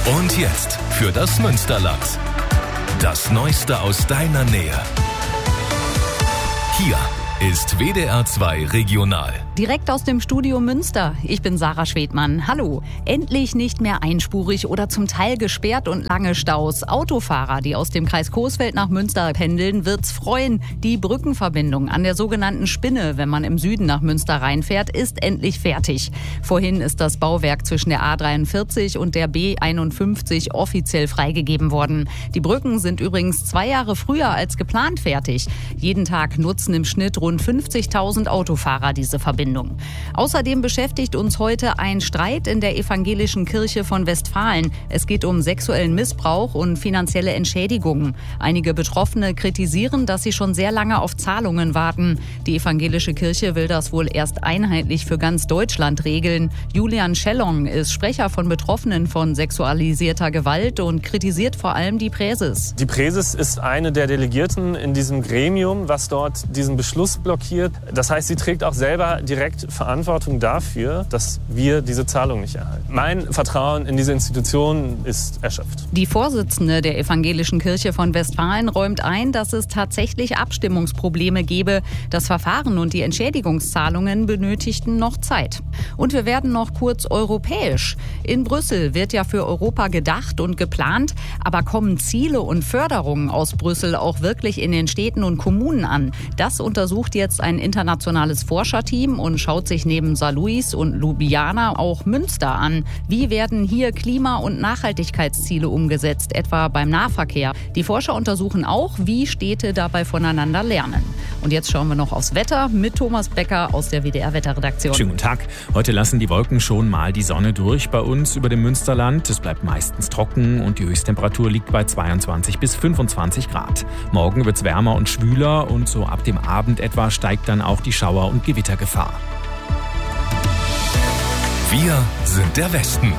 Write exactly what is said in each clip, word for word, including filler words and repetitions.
Und jetzt für das Münsterland. Das Neueste aus deiner Nähe. Hier ist W D R zwei Regional. Direkt aus dem Studio Münster. Ich bin Sarah Schwedmann. Hallo. Endlich nicht mehr einspurig oder zum Teil gesperrt und lange Staus. Autofahrer, die aus dem Kreis Coesfeld nach Münster pendeln, wird's freuen. Die Brückenverbindung an der sogenannten Spinne, wenn man im Süden nach Münster reinfährt, ist endlich fertig. Vorhin ist das Bauwerk zwischen der A dreiundvierzig und der B einundfünfzig offiziell freigegeben worden. Die Brücken sind übrigens zwei Jahre früher als geplant fertig. Jeden Tag nutzen im Schnitt rund fünfzigtausend Autofahrer diese Verbindung. Außerdem beschäftigt uns heute ein Streit in der evangelischen Kirche von Westfalen. Es geht um sexuellen Missbrauch und finanzielle Entschädigungen. Einige Betroffene kritisieren, dass sie schon sehr lange auf Zahlungen warten. Die evangelische Kirche will das wohl erst einheitlich für ganz Deutschland regeln. Julian Schellong ist Sprecher von Betroffenen von sexualisierter Gewalt und kritisiert vor allem die Präses. Die Präses ist eine der Delegierten in diesem Gremium, was dort diesen Beschluss blockiert. Das heißt, sie trägt auch selber direkt Verantwortung dafür, dass wir diese Zahlung nicht erhalten. Mein Vertrauen in diese Institution ist erschöpft. Die Vorsitzende der evangelischen Kirche von Westfalen räumt ein, dass es tatsächlich Abstimmungsprobleme gebe. Das Verfahren und die Entschädigungszahlungen benötigten noch Zeit. Und wir werden noch kurz europäisch. In Brüssel wird ja für Europa gedacht und geplant, aber kommen Ziele und Förderungen aus Brüssel auch wirklich in den Städten und Kommunen an? Das untersucht jetzt ein internationales Forscherteam und schaut sich neben Saarlouis und Ljubljana auch Münster an. Wie werden hier Klima- und Nachhaltigkeitsziele umgesetzt, etwa beim Nahverkehr? Die Forscher untersuchen auch, wie Städte dabei voneinander lernen. Und jetzt schauen wir noch aufs Wetter mit Thomas Becker aus der W D R-Wetterredaktion. Schönen guten Tag. Heute lassen die Wolken schon mal die Sonne durch bei uns über dem Münsterland. Es bleibt meistens trocken und die Höchsttemperatur liegt bei zweiundzwanzig bis fünfundzwanzig Grad. Morgen wird es wärmer und schwüler und so ab dem Abend etwa steigt dann auch die Schauer- und Gewittergefahr. Wir sind der Westen.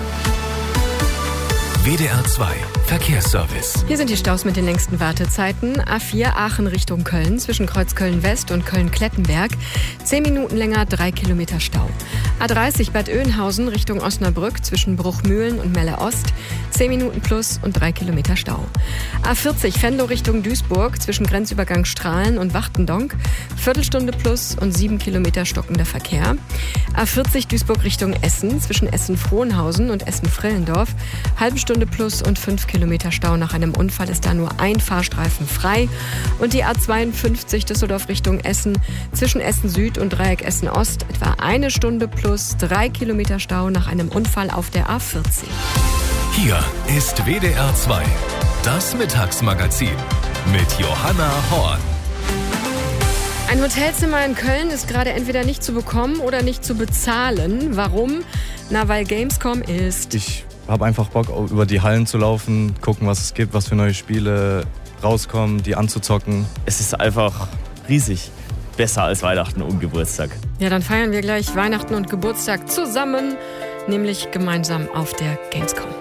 W D R zwei Verkehrsservice. Hier sind die Staus mit den längsten Wartezeiten. A vier Aachen Richtung Köln zwischen Kreuz Köln-West und Köln-Klettenberg. Zehn Minuten länger, drei Kilometer Stau. A dreißig Bad Oeynhausen Richtung Osnabrück zwischen Bruchmühlen und Melle-Ost. Zehn Minuten plus und drei Kilometer Stau. A vierzig Venlo Richtung Duisburg zwischen Grenzübergang Strahlen und Wachtendonk. Viertelstunde plus und sieben Kilometer stockender Verkehr. A vierzig Duisburg Richtung Essen zwischen Essen-Frohnhausen und Essen-Frillendorf. Halbe Stunde plus und fünf Kilometer Stau. Nach einem Unfall ist da nur ein Fahrstreifen frei. Und die A zweiundfünfzig Düsseldorf Richtung Essen zwischen Essen Süd und Dreieck Essen Ost etwa eine Stunde plus drei Kilometer Stau nach einem Unfall auf der A vierzig. Hier ist W D R zwei, das Mittagsmagazin mit Johanna Horn. Ein Hotelzimmer in Köln ist gerade entweder nicht zu bekommen oder nicht zu bezahlen. Warum? Na, weil Gamescom ist. Ich habe einfach Bock, über die Hallen zu laufen, gucken, was es gibt, was für neue Spiele rauskommen, die anzuzocken. Es ist einfach riesig. Besser als Weihnachten und Geburtstag. Ja, dann feiern wir gleich Weihnachten und Geburtstag zusammen, nämlich gemeinsam auf der Gamescom.